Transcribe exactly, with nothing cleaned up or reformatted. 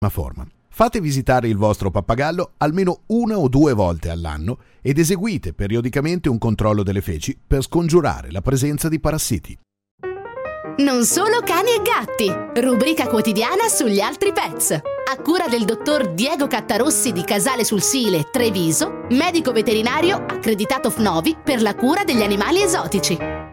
forma. Fate visitare il vostro pappagallo almeno una o due volte all'anno ed eseguite periodicamente un controllo delle feci per scongiurare la presenza di parassiti. Non solo cani e gatti, rubrica quotidiana sugli altri pets. A cura del dottor Diego Cattarossi di Casale sul Sile, Treviso, medico veterinario accreditato F N O V I per la cura degli animali esotici.